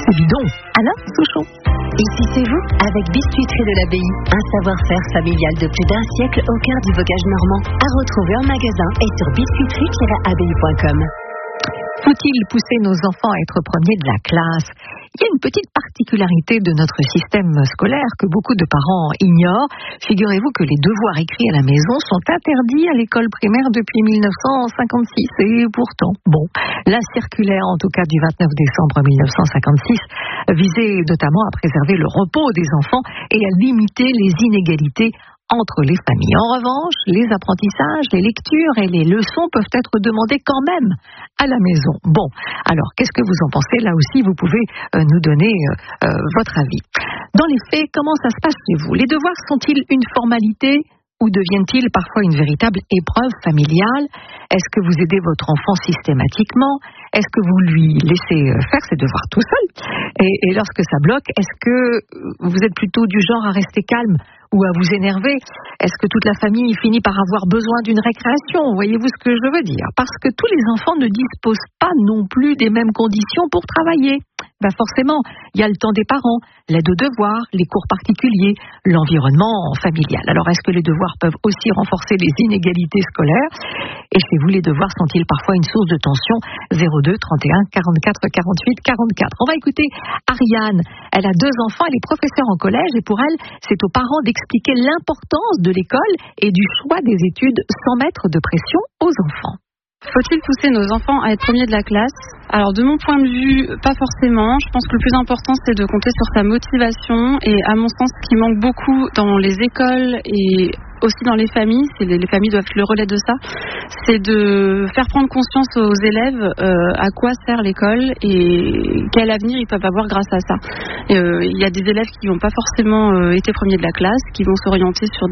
dis donc, Alain Souchon. Ici c'est vous, avec Biscuiterie de l'Abbaye. Un savoir-faire familial de plus d'un siècle au cœur du bocage normand. À retrouver en magasin et sur biscuiterie-abbaye.com. Faut-il pousser nos enfants à être premiers de la classe ? Il y a une petite particularité de notre système scolaire que beaucoup de parents ignorent. Figurez-vous que les devoirs écrits à la maison sont interdits à l'école primaire depuis 1956. Et pourtant, la circulaire, en tout cas du 29 décembre 1956, visait notamment à préserver le repos des enfants et à limiter les inégalités entre les familles. En revanche, les apprentissages, les lectures et les leçons peuvent être demandés quand même à la maison. Alors, qu'est-ce que vous en pensez ? Là aussi, vous pouvez nous donner votre avis. Dans les faits, comment ça se passe chez vous ? Les devoirs sont-ils une formalité ou deviennent-ils parfois une véritable épreuve familiale ? Est-ce que vous aidez votre enfant systématiquement ? Est-ce que vous lui laissez faire ses devoirs tout seul ? Et lorsque ça bloque, est-ce que vous êtes plutôt du genre à rester calme ou à vous énerver? Est-ce que toute la famille finit par avoir besoin d'une récréation? Voyez-vous ce que je veux dire? Parce que tous les enfants ne disposent pas non plus des mêmes conditions pour travailler. Forcément, il y a le temps des parents, l'aide aux devoirs, les cours particuliers, l'environnement familial. Alors, est-ce que les devoirs peuvent aussi renforcer les inégalités scolaires? Et chez vous, les devoirs sont-ils parfois une source de tension? 02 31 44 48 44. On va écouter Ariane. Elle a 2 enfants, elle est professeure en collège et pour elle, c'est aux parents d'expliquer l'importance de l'école et du choix des études sans mettre de pression aux enfants. Faut-il pousser nos enfants à être premiers de la classe ? Alors de mon point de vue, pas forcément. Je pense que le plus important, c'est de compter sur sa motivation. Et à mon sens, ce qui manque beaucoup dans les écoles et aussi dans les familles, les familles doivent être le relais de ça, c'est de faire prendre conscience aux élèves à quoi sert l'école et quel avenir ils peuvent avoir grâce à ça. Il y a des élèves qui n'ont pas forcément été premiers de la classe, qui vont s'orienter sur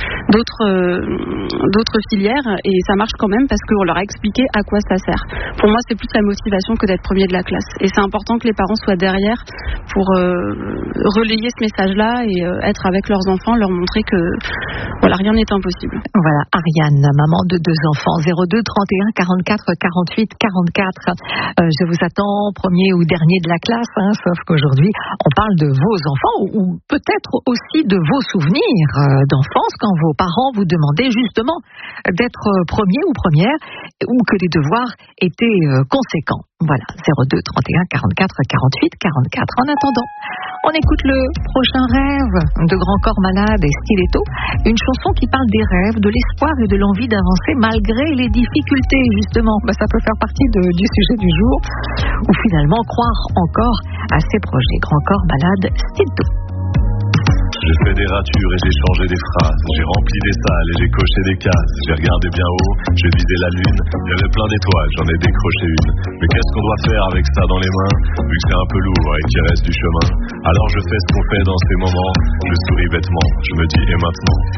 d'autres filières et ça marche quand même parce qu'on leur a expliqué à quoi ça sert. Pour moi, c'est plus la motivation que d'être premier de la classe. Et c'est important que les parents soient derrière pour relayer ce message-là et être avec leurs enfants, leur montrer que rien n'est impossible. Voilà, Ariane, maman de 2 enfants, 02 31 44 48 44. Je vous attends premier ou dernier de la classe, sauf qu'aujourd'hui, on parle de vos enfants ou peut-être aussi de vos souvenirs d'enfance quand vos parents vous demandaient justement d'être premier ou première ou que les devoirs étaient conséquents. Voilà, 02 31 44 48 44. En attendant, on écoute le prochain rêve de Grand Corps Malade et Stiletto, une chanson qui parle des rêves, de l'espoir et de l'envie d'avancer malgré les difficultés, justement. Ça peut faire partie du sujet du jour, ou finalement croire encore à ses projets. Grand Corps Malade, Stiletto. J'ai fait des ratures et j'ai changé des phrases. J'ai rempli des salles et j'ai coché des cases. J'ai regardé bien haut, j'ai visé la lune. Il y avait plein d'étoiles, j'en ai décroché une. Mais qu'est-ce qu'on doit faire avec ça dans les mains, vu que c'est un peu lourd et qu'il reste du chemin? Alors je fais ce qu'on fait dans ces moments. Je souris bêtement, je me dis et maintenant?